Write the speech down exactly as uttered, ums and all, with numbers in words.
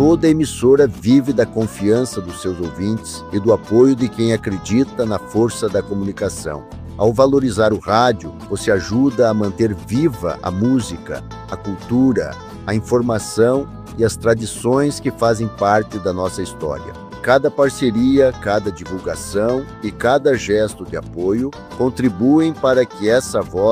Toda emissora vive da confiança dos seus ouvintes e do apoio de quem acredita na força da comunicação. Ao valorizar o rádio, você ajuda a manter viva a música, a cultura, a informação e as tradições que fazem parte da nossa história. Cada parceria, cada divulgação e cada gesto de apoio contribuem para que essa voz